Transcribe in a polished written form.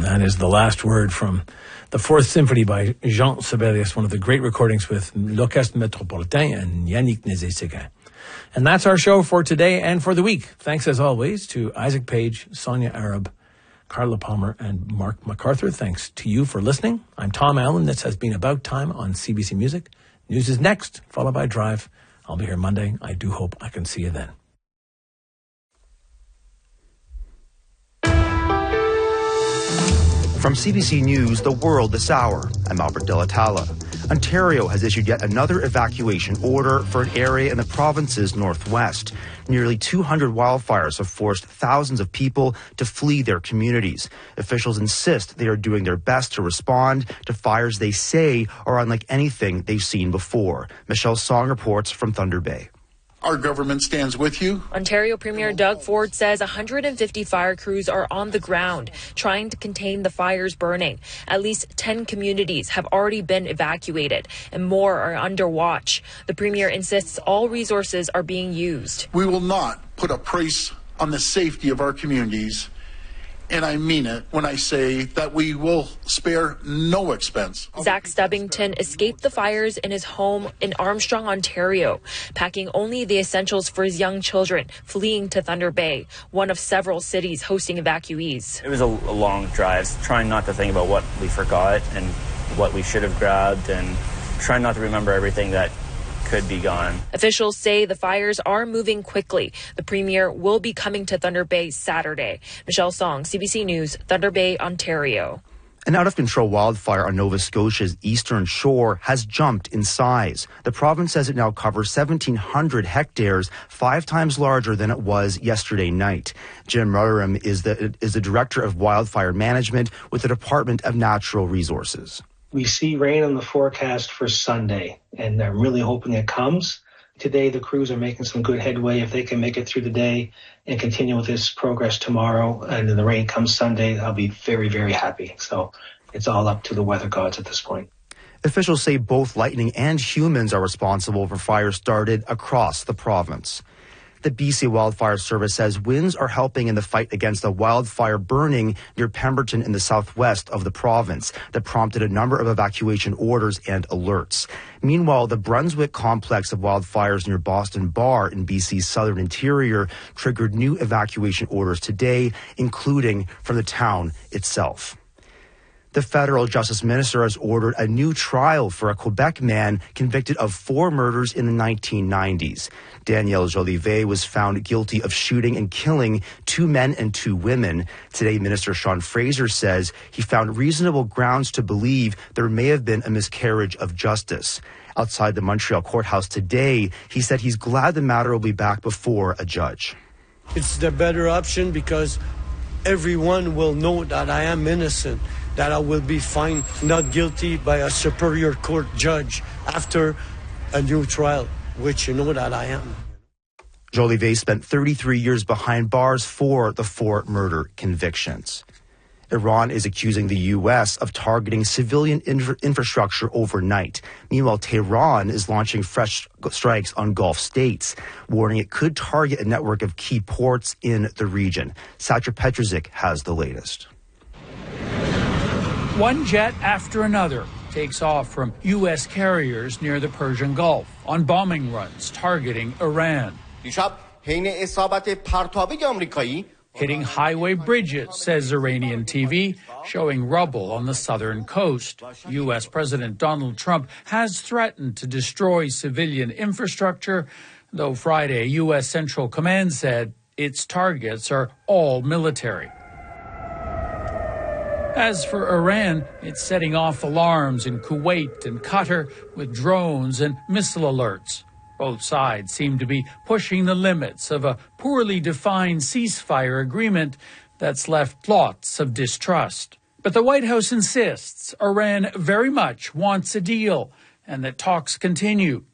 That is the last word from the Fourth Symphony by Jean Sibelius, one of the great recordings with l'Orchestre Métropolitain and Yannick Nézet-Séguin. And that's our show for today and for the week. Thanks, as always, to Isaac Page, Sonia Arab, Carla Palmer, and Mark MacArthur. Thanks to you for listening. I'm Tom Allen. This has been About Time on CBC Music. News is next, followed by Drive. I'll be here Monday. I do hope I can see you then. From CBC News, The World this hour, I'm Albert De La Talla. Ontario has issued yet another evacuation order for an area in the province's northwest. Nearly 200 wildfires have forced thousands of people to flee their communities. Officials insist they are doing their best to respond to fires they say are unlike anything they've seen before. Michelle Song reports from Thunder Bay. Our government stands with you. Ontario Premier Doug Ford says 150 fire crews are on the ground trying to contain the fires burning. At least 10 communities have already been evacuated and more are under watch. The Premier insists all resources are being used. We will not put a price on the safety of our communities. And I mean it when I say that we will spare no expense. Zach Stubbington escaped the fires in his home in Armstrong, Ontario, packing only the essentials for his young children, fleeing to Thunder Bay, one of several cities hosting evacuees. It was a long drive, trying not to think about what we forgot and what we should have grabbed, and trying not to remember everything that could be gone. Officials say the fires are moving quickly. The Premier will be coming to Thunder Bay Saturday. Michelle Song, CBC News, Thunder Bay, Ontario. An out-of-control wildfire on Nova Scotia's eastern shore has jumped in size. The province says it now covers 1,700 hectares, 5 times larger than it was yesterday night. Jim Rotherham is the Director of Wildfire Management with the Department of Natural Resources. We see rain on the forecast for Sunday, and I'm really hoping it comes. Today, the crews are making some good headway. If they can make it through the day and continue with this progress tomorrow, and then the rain comes Sunday, I'll be very, very happy. So it's all up to the weather gods at this point. Officials say both lightning and humans are responsible for fires started across the province. The BC Wildfire Service says winds are helping in the fight against a wildfire burning near Pemberton in the southwest of the province that prompted a number of evacuation orders and alerts. Meanwhile, the Brunswick complex of wildfires near Boston Bar in BC's southern interior triggered new evacuation orders today, including from the town itself. The federal justice minister has ordered a new trial for a Quebec man convicted of 4 murders in the 1990s. Daniel Jolivet was found guilty of shooting and killing 2 men and 2 women. Today, Minister Sean Fraser says he found reasonable grounds to believe there may have been a miscarriage of justice. Outside the Montreal courthouse today, he said he's glad the matter will be back before a judge. It's the better option because everyone will know that I am innocent, that I will be found not guilty by a superior court judge after a new trial, which you know that I am. Jolivet spent 33 years behind bars for the 4 murder convictions. Iran is accusing the U.S. of targeting civilian infrastructure overnight. Meanwhile, Tehran is launching fresh strikes on Gulf states, warning it could target a network of key ports in the region. Satya Petrovic has the latest. One jet after another takes off from U.S. carriers near the Persian Gulf on bombing runs targeting Iran. Hitting highway bridges, says Iranian TV, showing rubble on the southern coast. U.S. President Donald Trump has threatened to destroy civilian infrastructure, though Friday, U.S. Central Command said its targets are all military. As for Iran, it's setting off alarms in Kuwait and Qatar with drones and missile alerts. Both sides seem to be pushing the limits of a poorly defined ceasefire agreement that's left lots of distrust. But the White House insists Iran very much wants a deal and that talks continue.